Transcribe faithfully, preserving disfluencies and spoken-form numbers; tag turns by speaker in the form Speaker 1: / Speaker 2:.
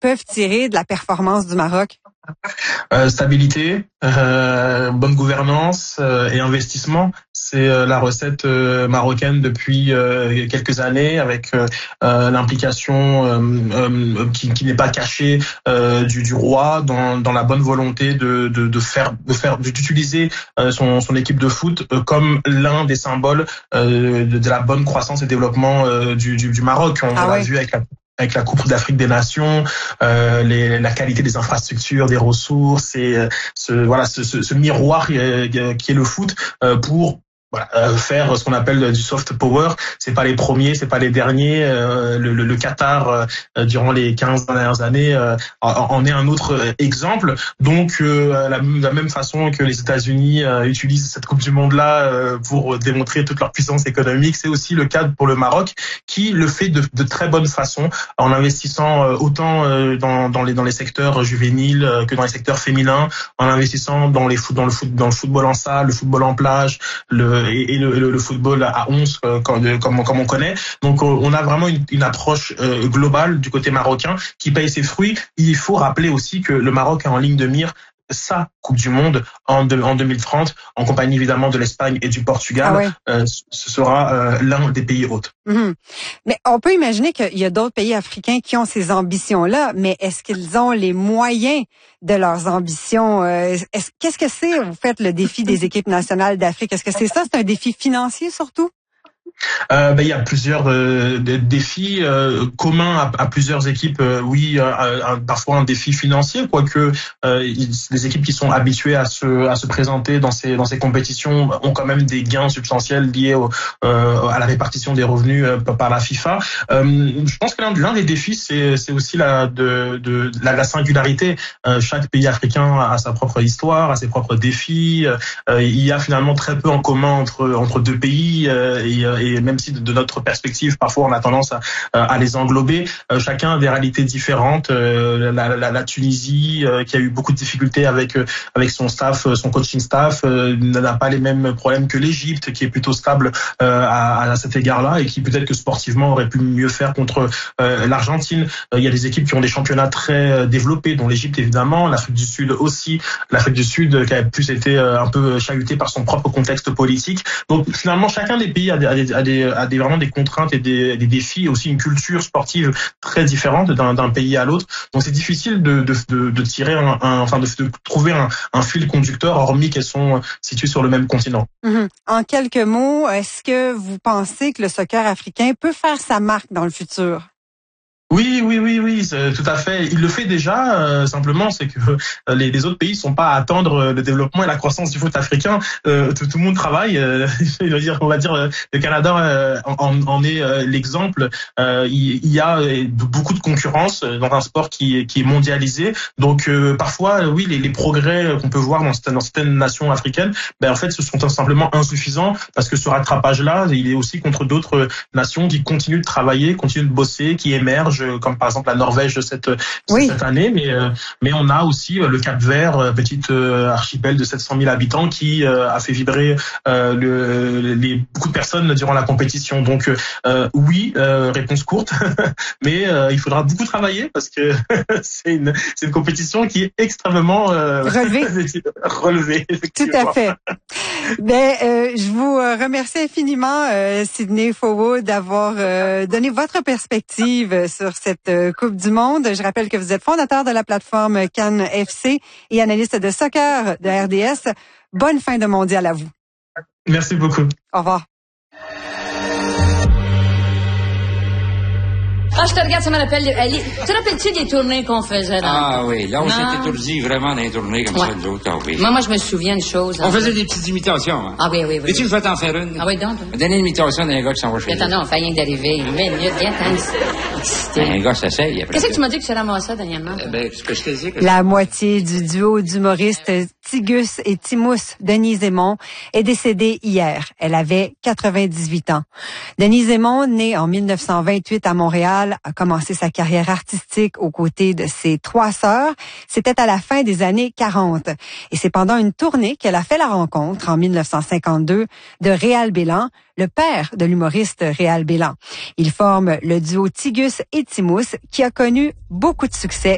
Speaker 1: peuvent tirer de la performance du Maroc?
Speaker 2: Euh, stabilité, euh, bonne gouvernance euh, et investissement, c'est euh, la recette euh, marocaine depuis euh, quelques années, avec euh, euh, l'implication euh, euh, qui, qui n'est pas cachée euh, du, du roi dans, dans la bonne volonté de, de, de faire, de faire, d'utiliser euh, son, son équipe de foot euh, comme l'un des symboles euh, de, de la bonne croissance et développement euh, du, du, du Maroc. On,
Speaker 1: Ah
Speaker 2: on l'a
Speaker 1: ouais.
Speaker 2: vu avec la avec la Coupe d'Afrique des Nations, euh, les, la qualité des infrastructures, des ressources, et euh, ce voilà ce, ce, ce miroir euh, qui est le foot euh, pour voilà, euh, faire ce qu'on appelle du soft power. C'est pas les premiers, c'est pas les derniers. Euh, le, le, le Qatar, euh, durant les quinze dernières années, euh, en est un autre exemple. Donc, euh, la, la même façon que les États-Unis euh, utilisent cette Coupe du Monde-là euh, pour démontrer toute leur puissance économique, c'est aussi le cas pour le Maroc, qui le fait de, de très bonne façon, en investissant euh, autant euh, dans, dans, les, dans les secteurs juvéniles euh, que dans les secteurs féminins, en investissant dans, les foot, dans, le, foot, dans le football en salle, le football en plage, le et le, le, le football à onze euh, comme, comme, comme on connaît. Donc on a vraiment une, une approche euh, globale du côté marocain qui paye ses fruits. Il faut rappeler aussi que le Maroc a en ligne de mire sa Coupe du Monde en, de, en deux mille trente, en compagnie évidemment de l'Espagne et du Portugal. Ah ouais. euh, ce sera euh, l'un des pays hôtes.
Speaker 1: Mmh. Mais on peut imaginer qu'il y a d'autres pays africains qui ont ces ambitions-là, mais est-ce qu'ils ont les moyens de leurs ambitions? Euh, est-ce, qu'est-ce que c'est, vous faites le défi des équipes nationales d'Afrique? Est-ce que c'est ça? C'est un défi financier surtout?
Speaker 2: Euh, ben, il y a plusieurs euh, défis euh, communs à, à plusieurs équipes. Euh, oui, euh, euh, parfois un défi financier, quoique euh, les équipes qui sont habituées à se à se présenter dans ces dans ces compétitions ont quand même des gains substantiels liés au, euh, à la répartition des revenus euh, par la FIFA. Euh, je pense que l'un, l'un des défis, c'est c'est aussi la de de la, la singularité. Euh, chaque pays africain a sa propre histoire, a ses propres défis. Euh, il y a finalement très peu en commun entre entre deux pays euh, et, et Et même si de notre perspective, parfois on a tendance à, à les englober, euh, chacun a des réalités différentes. Euh, la, la, la Tunisie, euh, qui a eu beaucoup de difficultés avec avec son staff, son coaching staff, euh, n'a pas les mêmes problèmes que l'Égypte, qui est plutôt stable euh, à, à cet égard-là et qui peut-être que sportivement aurait pu mieux faire contre euh, l'Argentine. Euh, il y a des équipes qui ont des championnats très développés, dont l'Égypte évidemment, l'Afrique du Sud aussi, l'Afrique du Sud qui a plus été un peu chahutée par son propre contexte politique. Donc finalement, chacun des pays a des, a des à des, à des vraiment des contraintes et des, des défis, et aussi une culture sportive très différente d'un, d'un pays à l'autre. Donc c'est difficile de, de, de, de tirer un, un enfin de, de trouver un, un fil conducteur, hormis qu'elles sont situées sur le même continent.
Speaker 1: Mmh. En quelques mots, est-ce que vous pensez que le soccer africain peut faire sa marque dans le futur?
Speaker 2: Oui, oui, oui, oui, tout à fait. Il le fait déjà. Euh, simplement, c'est que euh, les, les autres pays sont pas à attendre le développement et la croissance du foot africain. Euh, tout, tout le monde travaille. Euh, je veux dire, on va dire, le Canada euh, en, en est euh, l'exemple. Euh, il, il y a beaucoup de concurrence dans un sport qui, qui est mondialisé. Donc, euh, parfois, oui, les, les progrès qu'on peut voir dans certaines, dans certaines nations africaines, ben en fait, ce sont simplement insuffisants parce que ce rattrapage-là, il est aussi contre d'autres nations qui continuent de travailler, continuent de bosser, qui émergent, comme par exemple la Norvège cette oui. cette année, mais euh, mais on a aussi le Cap-Vert, petite euh, archipel de sept cent mille habitants, qui euh, a fait vibrer euh, le, les beaucoup de personnes durant la compétition. Donc euh, oui, euh, réponse courte, mais euh, il faudra beaucoup travailler parce que c'est une c'est une compétition qui est extrêmement euh,
Speaker 1: relevée.
Speaker 2: relevée.
Speaker 1: Tout à fait. Ben, euh, je vous remercie infiniment, euh, Sidney Fowo, d'avoir euh, donné votre perspective sur cette euh, Coupe du Monde. Je rappelle que vous êtes fondateur de la plateforme Cannes F C et analyste de soccer de R D S. Bonne fin de mondial à vous.
Speaker 2: Merci beaucoup.
Speaker 1: Au revoir.
Speaker 3: Ah, je te regarde, ça me rappelle... Ali, tu te rappelles-tu des tournées qu'on faisait dans...
Speaker 4: Ah oui, là, on non. s'est étourdi vraiment dans les tournées comme ouais. ça, nous autres. Ah, oui.
Speaker 3: Moi, moi, je me souviens de choses.
Speaker 4: On faisait des petites imitations. Hein.
Speaker 3: Ah oui, oui, oui.
Speaker 4: Et tu veux t'en faire une?
Speaker 3: Ah oui, donc.
Speaker 4: Donner une imitation d'un gars qui s'en va chez lui.
Speaker 3: Attends, on fait rien que d'arriver. Une minute, viens, t'en
Speaker 4: un gars s'essaye.
Speaker 3: Qu'est-ce que tu m'as dit que tu ramassais dernièrement?
Speaker 4: Euh, ben, ce que je t'ai dit... Que
Speaker 1: La je... moitié du duo d'humoristes Tigus et Timous, Denise Aymon, est décédée hier. Elle avait quatre-vingt-dix-huit ans. Denise Aymon, née en mille neuf cent vingt-huit à Montréal, a commencé sa carrière artistique aux côtés de ses trois sœurs. C'était à la fin des années quarante. Et c'est pendant une tournée qu'elle a fait la rencontre en mille neuf cent cinquante-deux de Réal Bélan, le père de l'humoriste Réal Bélan. Ils forment le duo Tigus et Timous qui a connu beaucoup de succès